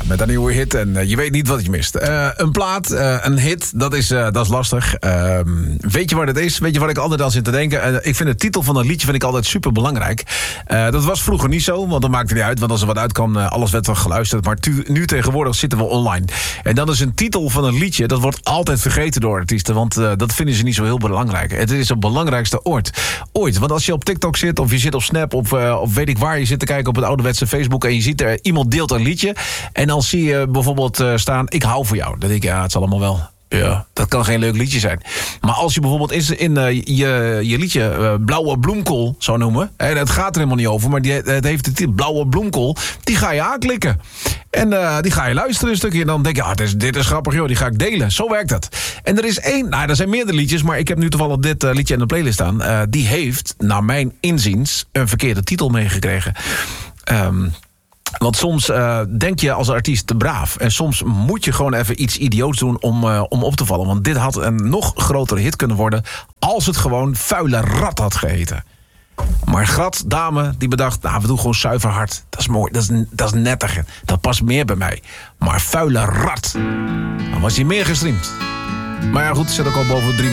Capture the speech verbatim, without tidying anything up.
met een nieuwe hit en uh, je weet niet wat je mist. Uh, een plaat, uh, een hit, dat is, uh, dat is lastig. Uh, weet je wat het is? Weet je wat ik altijd aan zit te denken? Uh, ik vind de titel van een liedje vind ik altijd super belangrijk. Uh, dat was vroeger niet zo, want dat maakte niet uit. Want als er wat uitkwam, uh, alles werd wel geluisterd. Maar tu- nu tegenwoordig zitten we online. En dan is een titel van een liedje, dat wordt altijd vergeten door artiesten. Want uh, dat vinden ze niet zo heel belangrijk. Het is het belangrijkste ooit. Ooit. Want als je op TikTok zit, of je zit op Snap, of, uh, of weet ik waar, je zit te kijken op het ouderwetse Facebook en je ziet er iemand deelt een liedje. En dan zie je bijvoorbeeld uh, staan, ik hou van jou. Dan denk ik, ja, het zal allemaal wel. Ja, dat kan geen leuk liedje zijn. Maar als je bijvoorbeeld in, in uh, je, je liedje uh, Blauwe Bloemkool zou noemen, en het gaat er helemaal niet over, maar die, het heeft de titel Blauwe Bloemkool, die ga je aanklikken. En uh, die ga je luisteren een stukje en dan denk je, ah, dit is, dit is grappig, joh, die ga ik delen. Zo werkt dat. En er is één, nou, er zijn meerdere liedjes, maar ik heb nu toevallig dit uh, liedje in de playlist staan. Uh, die heeft, naar mijn inziens, een verkeerde titel meegekregen. Um, Want soms uh, denk je als artiest te braaf. En soms moet je gewoon even iets idioots doen om, uh, om op te vallen. Want dit had een nog grotere hit kunnen worden als het gewoon Vuile Rat had geheten. Maar Grat, dame, die bedacht, nou, we doen gewoon Zuiver Hart. Dat is mooi, dat is, dat is nettiger. Dat past meer bij mij. Maar Vuile Rat, dan was hij meer gestreamd. Maar ja, goed, zit ook al boven drie